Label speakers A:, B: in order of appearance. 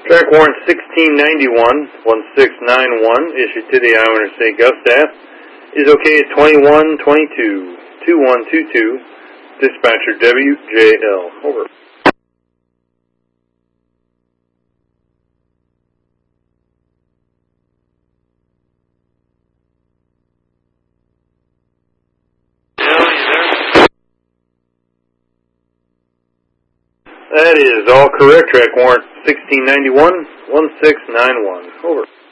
A: Track warrant 1691-1691, issued to the Iowa Interstate Gov staff, is okay at 2122-2122, dispatcher WJL. Over. That is all correct. Track warrant 1691-1691. Over.